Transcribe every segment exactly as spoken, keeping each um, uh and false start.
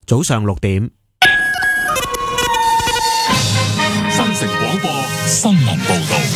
早上六點。 新城廣播新聞報道。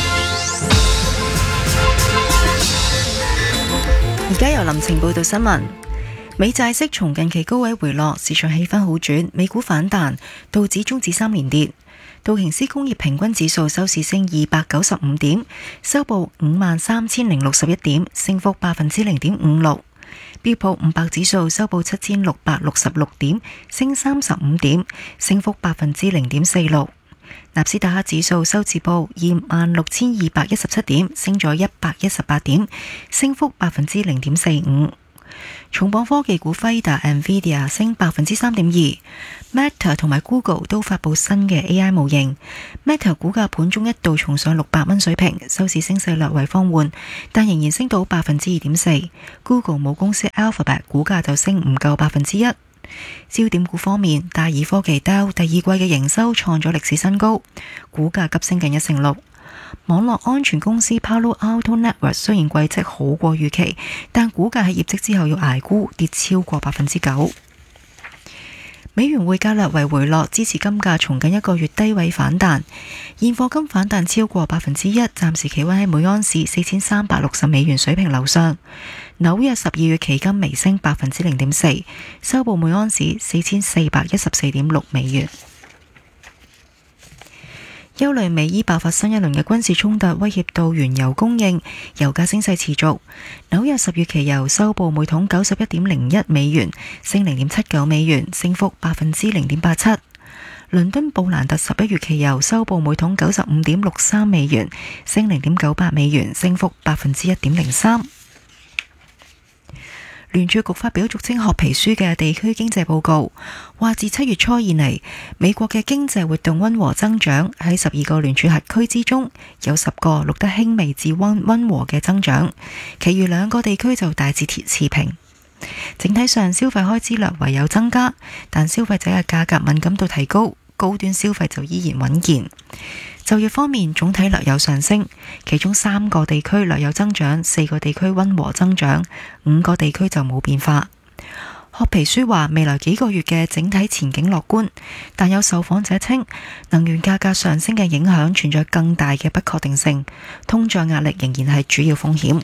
而家由林晴報道新聞。美債息從近期高位回落，市場氣氛好轉，美股反彈，道指終止三連跌。道瓊斯工業平均指數收市升二百九十五點，收報五萬三千零六十一點，升幅百分之零點五六。標普五百指數收報七千六百六十六點，升三十五點，升幅百分之零點四六。納斯達克指數收市報二萬六千二百一十七點，升咗一百一十八點，升幅百分之零點四五。重磅科技股輝達、Nvidia 升百分之三點二。Meta 同埋 Google 都發佈新嘅 A I 模型。Meta 股價盤中一度重上六百蚊水平，收市升勢略為放緩，但仍然升到百分之二點四。Google 母公司 Alphabet 股價就升唔夠百分之一。焦點股方面，戴爾科技 Dell 第二季嘅營收創咗歷史新高，股價急升近一成六。網絡安全公司 Palo Alto Networks 雖然季績好過預期，但股價喺業績之後要捱沽，跌超過百分之九。美元匯價略為回落，支持金價從近一個月低位反彈。現貨金反彈超過百分之一，暫時企穩喺每盎司四千三百六十美元水平樓上。紐約十二月期金微升百分之零點四，收報每盎司四千四百一十四點六美元。憂慮美伊爆發新一輪嘅軍事衝突，威脅到原油供應，油價升勢持續。紐約十月期油收報每桶九十一點零一美元，升零點七九美元，升幅百分之零點八七。倫敦布蘭特十一月期油收報每桶九十五點六三美元，升零點九八美元，升幅百分之一點零三。聯儲局發表俗稱褐皮書嘅地區經濟報告，話自七月初以嚟，美國嘅經濟活動溫和增長，喺十二個聯儲轄區之中，有十個錄得輕微至溫溫和嘅增長，其餘兩個地區就大致持平。整體上消費開支略為有增加，但消費者嘅價格敏感度提高，高端消費就依然穩健。就業方面總體略有上升，其中三個地區略有增長，四個地區溫和增長，五個地區就冇變化。褐皮書話未來幾個月嘅整體前景樂觀，但有受訪者稱能源價格上升嘅影響存在更大嘅不確定性，通脹壓力仍然係主要風險。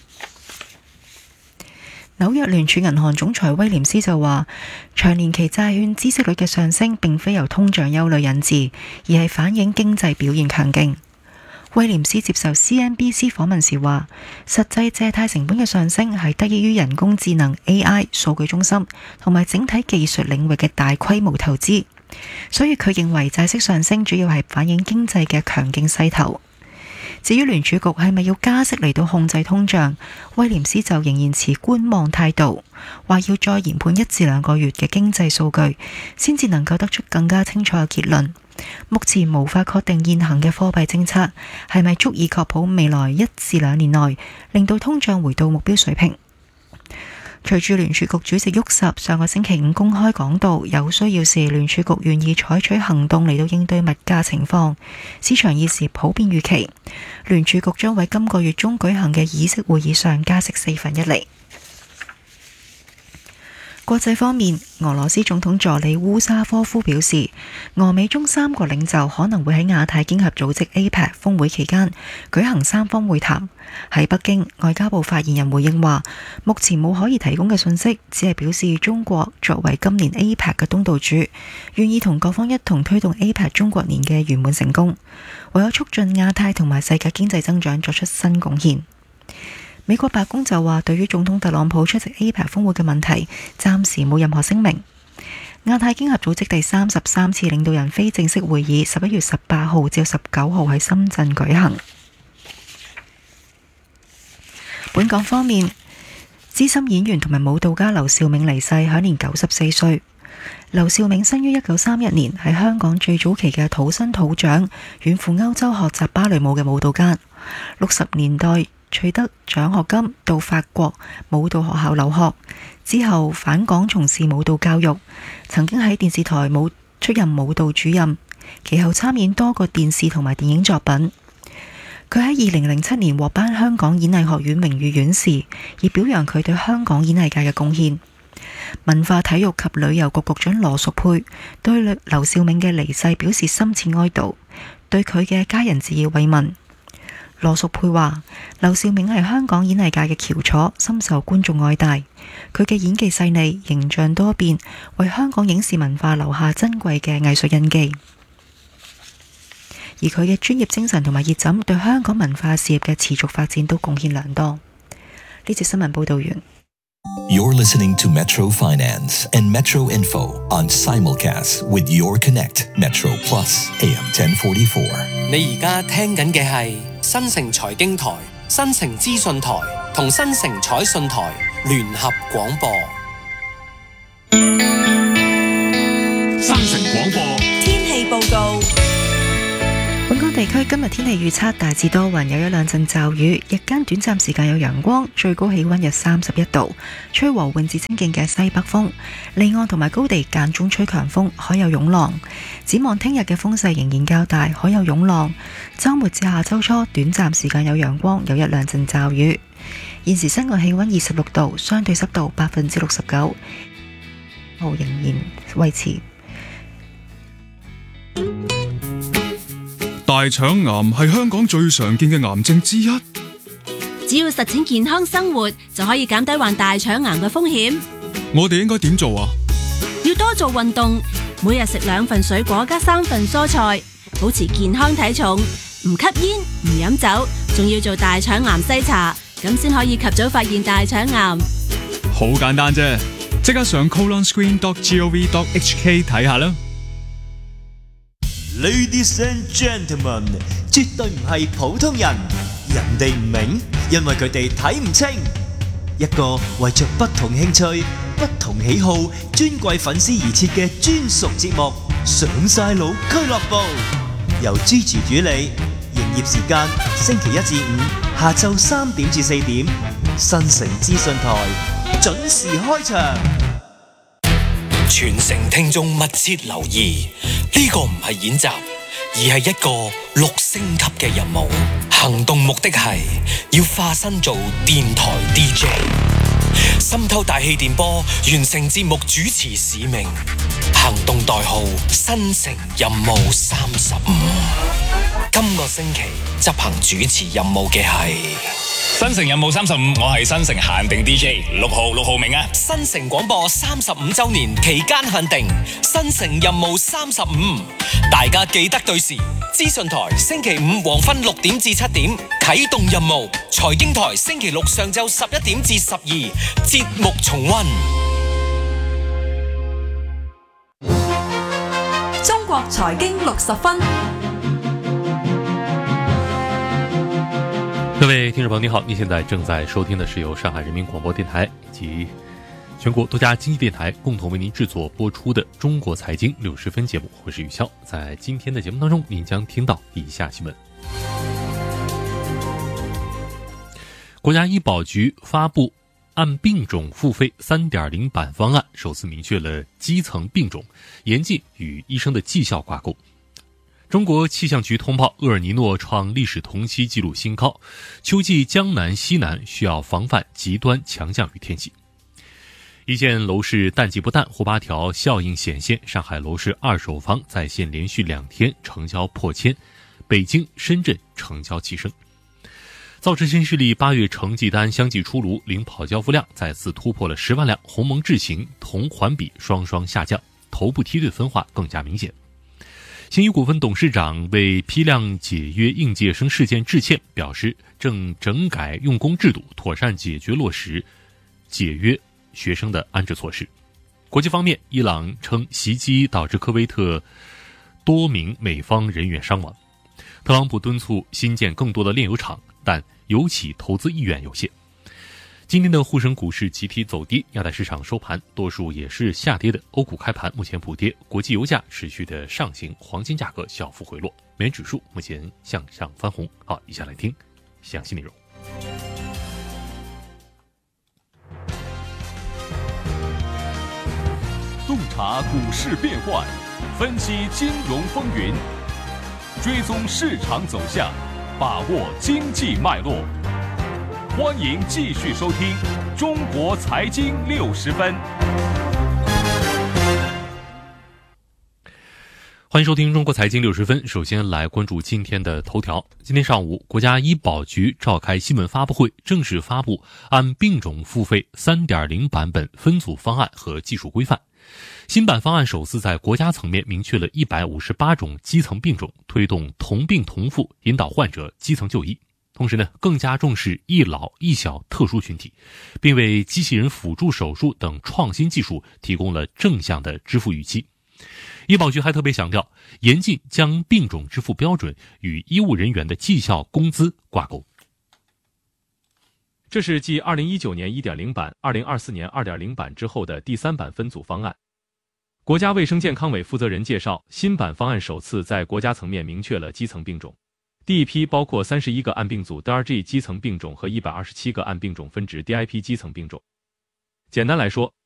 紐約聯儲銀行總裁威廉斯就話，長年期債券孳息率嘅上升並非由通脹憂慮引致，而係反映經濟表現強勁。威廉斯接受 C N B C 訪問時話，實際借貸成本嘅上升係得益於人工智能 A I、數據中心同埋整體技術領域嘅大規模投資，所以佢認為債息上升主要係反映經濟嘅強勁勢頭。至於聯儲局係咪要加息嚟到控制通脹，威廉斯就仍然持觀望態度，話要再研判一至兩個月嘅經濟數據，先至能夠得出更加清楚嘅結論。目前無法確定現行嘅貨幣政策係咪足以確保未來一至兩年內令到通脹回到目標水平。隨住聯儲局主席沃什上個星期五公開講到，有需要時聯儲局願意採取行動嚟到應對物價情況，市場現時普遍預期聯儲局將喺今個月中舉行嘅議息會議上加息四分一厘。國際方面，俄羅斯總統助理烏沙科夫表示，俄美中三國領袖可能會喺亞太經合組織 A P E C 峰會期間舉行三方會談。喺北京，外交部發言人回應話，目前冇可以提供嘅信息，只係表示中國作為今年 A P E C 嘅東道主，願意同各方一同推動 A P E C 中國年嘅圓滿成功，為咗促進亞太同埋世界經濟增長作出新貢獻。美國白宮就話，對於總統特朗普出席 A P E C 峰會嘅問題，暫時冇任何聲明。亞太經合組織第三十三次領導人非正式會議十一月十八號至十九號喺深圳舉行。本港方面，資深演員同埋舞蹈家劉兆銘離世，享年九十四歲。劉兆銘生於一九三一年，係香港最早期嘅土生土長、遠赴歐洲學習芭蕾舞嘅舞蹈家。六十年代取得獎學金到法國舞蹈學校留學，之後返港從事舞蹈教育，曾經喺電視台舞出任舞蹈主任，其後參演多個電視同埋電影作品。佢喺二零零七年獲頒香港演藝學院榮譽院士，以表揚佢對香港演藝界嘅貢獻。 文化體育及旅遊局局長羅淑佩對劉兆銘嘅離世表示深切哀悼，對佢嘅家人致以慰問。羅淑佩話：劉兆銘係香港演藝界嘅翹楚，深受觀眾愛戴。佢嘅演技細膩，形象多變，為香港影視文化留下珍貴嘅藝術印記。而佢嘅專業精神同埋熱忱，對香港文化事業嘅持續發展都貢獻良多。呢節新聞報道完。 You're listening to Metro Finance and Metro Info on simulcast with Your Connect Metro Plus A M ten forty-four。 你而家聽緊嘅係新城財經台、新城資訊台同新城彩訊台聯合廣播。 新城廣播天氣報告。 本港地區今日天氣預測大致多雲，有一兩陣驟雨，日間短暫時間有陽光，最高氣溫約三十一度，吹和緩至清勁嘅西北風，離岸同埋高地間中吹強風，海有湧浪。展望聽日嘅風勢仍然較大，海有湧浪。周末至下周初短暫時間有陽光，有一兩陣驟雨。現時室外氣溫二十六度，相對濕度百分之六十九，仍然維持。 大腸癌係香港最常見嘅癌症之一。 只要實踐健康生活，就可以減低患大腸癌嘅風險。 我哋應該點做啊？ 要多做運動，每日食兩份水果加三份蔬菜，保持健康體重，唔吸煙唔飲酒，仲要做大腸癌篩查，咁先可以及早發現大腸癌。 好簡單啫，即刻上 colon screen dot gov dot h k 睇下啦。 Ladies and gentlemen， 絕對唔係普通人，人哋唔明，因為佢哋睇唔清。一個為着不同興趣、不同喜好、尊貴粉絲而設嘅專屬節目，上晒腦俱樂部，由 Gigi 主理，營業時間星期一至五下晝三點至四點，新城資訊台準時開場。 全城聽眾密切留意，呢個唔係演習，而係一個六星級嘅任務。行動目的係要化身做電台 D J， 滲透大氣電波，完成節目主持使命。行動代號新城任務三十五。今個星期執行主持任務嘅係新城任務三十五，我係新城限定 D J 六號六號明啊！ 新城廣播三十五周年期間限定新城任務三十五，大家記得對時。資訊台星期五黃昏六點至七點啟動任務，財經台星期六上晝十一點至十二節目重溫。 中國財經六十分。 各位听众朋友您好，您现在正在收听的是由上海人民广播电台以及全国多家经济电台共同为您制作播出的中国财经六十分节目，我是宇潇。在今天的节目当中，您将听到以下新闻。国家医保局发布按病种付费 三点零 版方案，首次明确了基层病种严禁与医生的绩效挂钩。中国气象局通报，厄尔尼诺创历史同期纪录新高，秋季江南西南需要防范极端强降雨天气。一线楼市淡季不淡，沪八条效应显现，上海楼市二手房在线连续两天成交破千，北京、深圳成交齐升。造车新势力八月成绩单相继出炉，领跑交付量再次突破了十万辆，鸿蒙智行同环比双双下降，头部梯队分化更加明显。新宇股份董事长为批量解约应届生事件致歉，表示正整改用工制度，妥善解决落实解约学生的安置措施。国际方面，伊朗称袭击导致科威特多名美方人员伤亡。特朗普敦促新建更多的炼油厂，但油企投资意愿有限。今天的沪深股市集体走低，亚太市场收盘多数也是下跌的，欧股开盘目前普跌，国际油价持续的上行，黄金价格小幅回落，美元指数目前向上翻红。好，以下来听详细内容。 洞察股市变幻，分析金融风云，追踪市场走向，把握经济脉络。欢迎继续收听《中国财经六十分》。 欢迎收听中国财经六十分。首先来关注今天的头条。今天上午，国家医保局召开新闻发布会，正式发布按病种付费 三点零 版本分组方案和技术规范。新版方案首次在国家层面明确了一百五十八种基层病种，推动同病同付，引导患者基层就医。同时呢，更加重视易老易小特殊群体，并为机器人辅助手术等创新技术提供了正向的支付预期。医保局还特别强调，严禁将病种支付标准与医务人员的绩效工资挂钩。 这是继二零一九年 一点零 版、二零二四年 二点零 版之后的第三版分组方案。国家卫生健康委负责人介绍，新版方案首次在国家层面明确了基层病种。第一批包括三十一个按病组 D R G 基层病种和一百二十七个按病种分值 D I P 基层病种。简单来说，